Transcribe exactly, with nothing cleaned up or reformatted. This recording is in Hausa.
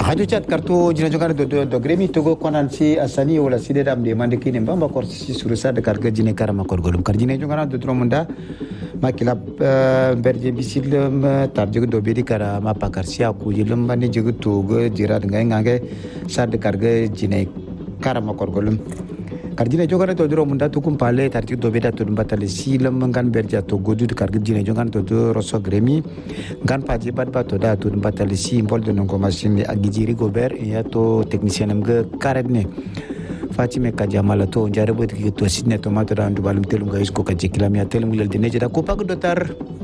Radio chat kartu jina jongana do do gremi togo konansi asani wala side dam de mande kini mbamba korsi surusa de karga jine karama korgolum kar jine jongana do tromunda makila berje bisilum tarjug do bedi kara ma pakarsi aku jilum bani jugu togo jira ngai ngange sad de karga jine karama korgolum karjine jongana to dro munda tukum pale tarjug do beda to batale silam ngan berja to godu de karga jine jongana to do roso gremi ngan paji bat bat to da to batale simbol de nongo machine agijiri gober ya to technicien amge karedne Fatime Kajamala to jare bot ki to sidne to matra ndu balum telum gais ko ka jekila mi telum lel dine jada ko pag dotar